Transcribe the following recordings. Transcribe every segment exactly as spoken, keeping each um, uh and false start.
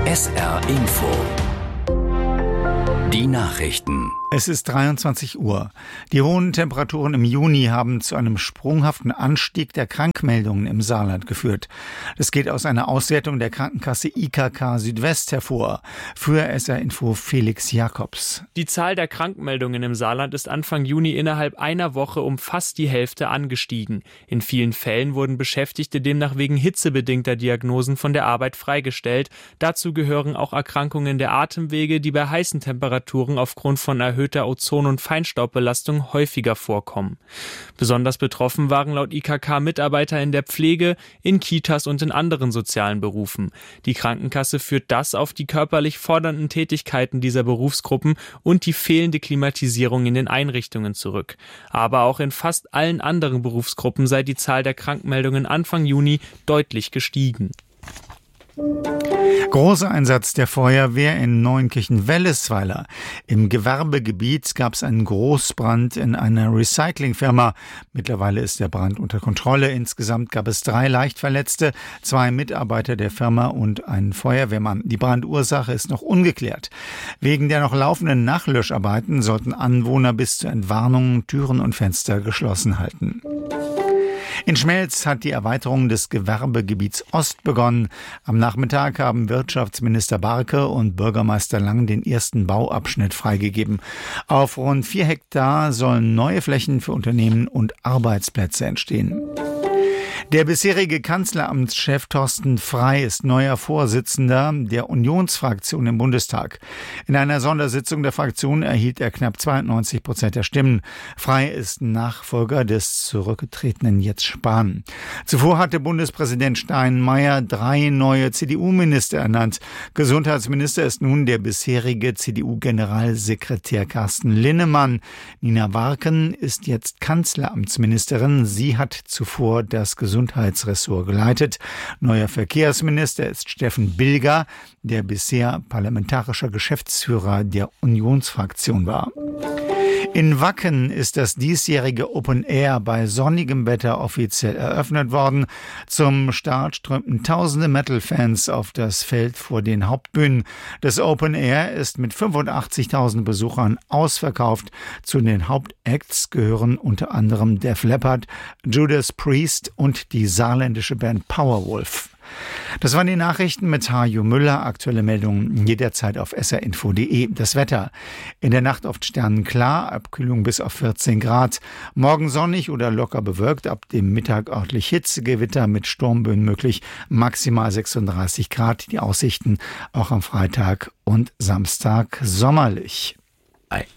S R Info. Die Nachrichten. Es ist dreiundzwanzig Uhr. Die hohen Temperaturen im Juni haben zu einem sprunghaften Anstieg der Krankmeldungen im Saarland geführt. Das geht aus einer Auswertung der Krankenkasse I K K Südwest hervor. Für S R Info Felix Jakobs. Die Zahl der Krankmeldungen im Saarland ist Anfang Juni innerhalb einer Woche um fast die Hälfte angestiegen. In vielen Fällen wurden Beschäftigte demnach wegen hitzebedingter Diagnosen von der Arbeit freigestellt. Dazu gehören auch Erkrankungen der Atemwege, die bei heißen Temperaturen aufgrund von erhöhter Ozon- und Feinstaubbelastung häufiger vorkommen. Besonders betroffen waren laut I K K Mitarbeiter in der Pflege, in Kitas und in anderen sozialen Berufen. Die Krankenkasse führt das auf die körperlich fordernden Tätigkeiten dieser Berufsgruppen und die fehlende Klimatisierung in den Einrichtungen zurück. Aber auch in fast allen anderen Berufsgruppen sei die Zahl der Krankmeldungen Anfang Juni deutlich gestiegen. Großer Einsatz der Feuerwehr in Neunkirchen-Wellesweiler. Im Gewerbegebiet gab es einen Großbrand in einer Recyclingfirma. Mittlerweile ist der Brand unter Kontrolle. Insgesamt gab es drei Leichtverletzte, zwei Mitarbeiter der Firma und einen Feuerwehrmann. Die Brandursache ist noch ungeklärt. Wegen der noch laufenden Nachlöscharbeiten sollten Anwohner bis zur Entwarnung Türen und Fenster geschlossen halten. In Schmelz hat die Erweiterung des Gewerbegebiets Ost begonnen. Am Nachmittag haben Wirtschaftsminister Barke und Bürgermeister Lang den ersten Bauabschnitt freigegeben. Auf rund vier Hektar sollen neue Flächen für Unternehmen und Arbeitsplätze entstehen. Der bisherige Kanzleramtschef Thorsten Frey ist neuer Vorsitzender der Unionsfraktion im Bundestag. In einer Sondersitzung der Fraktion erhielt er knapp zweiundneunzig Prozent der Stimmen. Frey ist Nachfolger des zurückgetretenen Jens Spahn. Zuvor hatte Bundespräsident Steinmeier drei neue C D U-Minister ernannt. Gesundheitsminister ist nun der bisherige C D U-Generalsekretär Carsten Linnemann. Nina Warken ist jetzt Kanzleramtsministerin. Sie hat zuvor das Gesundheitsressort geleitet. Neuer Verkehrsminister ist Steffen Bilger, der bisher parlamentarischer Geschäftsführer der Unionsfraktion war. In Wacken ist das diesjährige Open Air bei sonnigem Wetter offiziell eröffnet worden. Zum Start strömten tausende Metal-Fans auf das Feld vor den Hauptbühnen. Das Open Air ist mit fünfundachtzigtausend Besuchern ausverkauft. Zu den Hauptacts gehören unter anderem Def Leppard, Judas Priest und die saarländische Band Powerwolf. Das waren die Nachrichten mit Hajo Müller. Aktuelle Meldungen jederzeit auf s r info punkt d e. Das Wetter. In der Nacht oft sternenklar, Abkühlung bis auf vierzehn Grad. Morgen sonnig oder locker bewölkt, ab dem Mittag örtlich Hitzegewitter mit Sturmböen möglich. Maximal sechsunddreißig Grad. Die Aussichten auch am Freitag und Samstag sommerlich. Ei.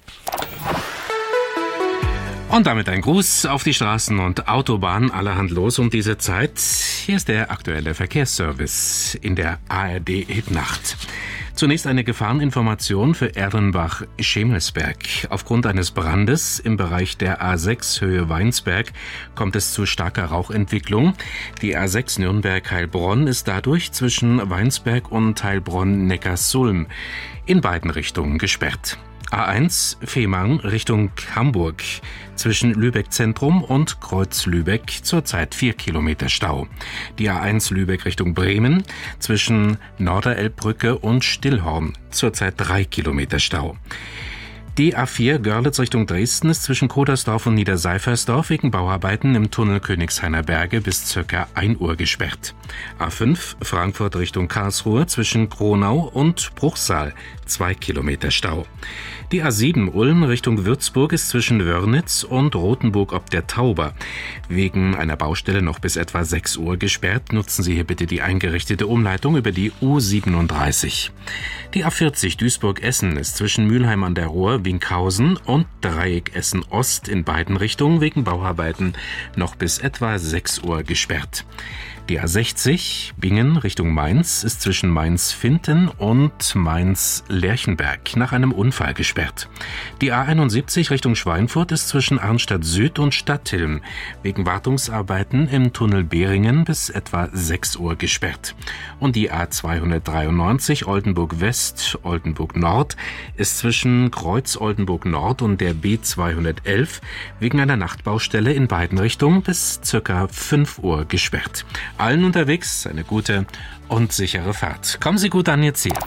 Und damit ein Gruß auf die Straßen und Autobahnen allerhand los um diese Zeit. Hier ist der aktuelle Verkehrsservice in der A R D-Hitnacht. Zunächst eine Gefahreninformation für Erlenbach-Schemelsberg. Aufgrund eines Brandes im Bereich der A sechs Höhe Weinsberg kommt es zu starker Rauchentwicklung. Die A sechs Nürnberg-Heilbronn ist dadurch zwischen Weinsberg und Heilbronn-Neckarsulm in beiden Richtungen gesperrt. A eins Fehmarn Richtung Hamburg. Zwischen Lübeck Zentrum und Kreuz Lübeck zurzeit vier Kilometer Stau. Die A eins Lübeck Richtung Bremen. Zwischen Norderelbbrücke und Stillhorn zurzeit drei Kilometer Stau. Die A vier Görlitz Richtung Dresden ist zwischen Kodersdorf und Niederseifersdorf wegen Bauarbeiten im Tunnel Königshainer Berge bis circa ein Uhr gesperrt. A fünf Frankfurt Richtung Karlsruhe zwischen Kronau und Bruchsal zwei Kilometer Stau. Die A sieben Ulm Richtung Würzburg ist zwischen Wörnitz und Rothenburg ob der Tauber wegen einer Baustelle noch bis etwa sechs Uhr gesperrt. Nutzen Sie hier bitte die eingerichtete Umleitung über die U siebenunddreißig. Die A vierzig Duisburg-Essen ist zwischen Mülheim an der Ruhr, Winkhausen und Dreieck Essen Ost in beiden Richtungen wegen Bauarbeiten noch bis etwa sechs Uhr gesperrt. Die A sechzig Bingen Richtung Mainz ist zwischen Mainz-Finten und Mainz-Lerchenberg nach einem Unfall gesperrt. Die A einundsiebzig Richtung Schweinfurt ist zwischen Arnstadt Süd und Stadthilm wegen Wartungsarbeiten im Tunnel Behringen bis etwa sechs Uhr gesperrt. Und die A zweihundertdreiundneunzig Oldenburg West, Oldenburg Nord ist zwischen Kreuz Oldenburg Nord und der B zweihundertelf wegen einer Nachtbaustelle in beiden Richtungen bis circa fünf Uhr gesperrt. allen unterwegs eine gute und sichere Fahrt. Kommen Sie gut an Ihr Ziel.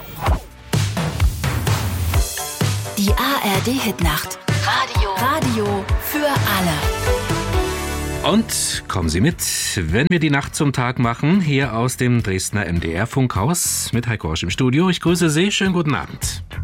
Die A R D-Hitnacht. Radio. Radio für alle. Und kommen Sie mit, wenn wir die Nacht zum Tag machen, hier aus dem Dresdner M D R-Funkhaus mit Heiko Osch im Studio. Ich grüße Sie, schönen guten Abend.